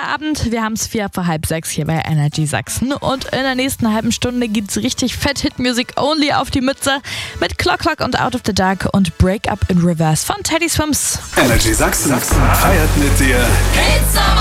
Feierabend. Wir haben es 5:45 hier bei Energy Sachsen. Und in der nächsten halben Stunde geht's richtig fett Hit-Music only auf die Mütze mit Clock Clock und Out of the Dark und Break Up in Reverse von Teddy Swims. Energy Sachsen feiert mit dir. It's